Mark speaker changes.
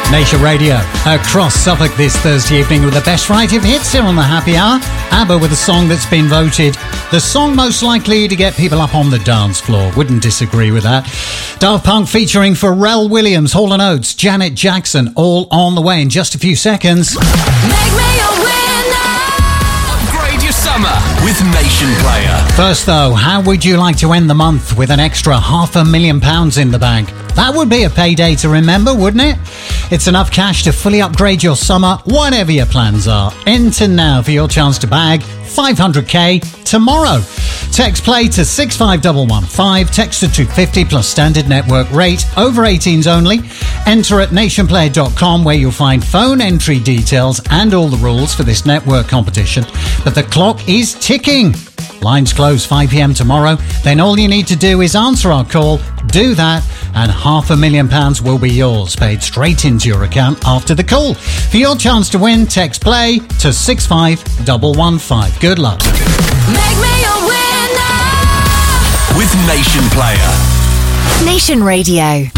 Speaker 1: Nation Radio across Suffolk this Thursday evening with the best variety of hits here on the Happy Hour. ABBA with a song that's been voted the song most likely to get people up on the dance floor. Wouldn't disagree with that. Daft Punk featuring Pharrell Williams, Hall & Oates, Janet Jackson, all on the way in just a few seconds.
Speaker 2: Make me a winner. Upgrade your summer with Nation Player.
Speaker 1: First though, how would you like to end the month with an extra £500,000 in the bank? That would be a payday to remember, wouldn't it? It's enough cash to fully upgrade your summer, whatever your plans are. Enter now for your chance to bag $500K tomorrow. Text play to 65115, text to 250 plus standard network rate, over 18s only. Enter at nationplayer.com where you'll find phone entry details and all the rules for this network competition. But the clock is ticking. Lines close 5 p.m. tomorrow. Then all you need to do is answer our call, do that, and £500,000 will be yours, paid straight into your account after the call. For your chance to win, text play to 65115. Good luck.
Speaker 2: Make me a winner with Nation Player.
Speaker 3: Nation Radio.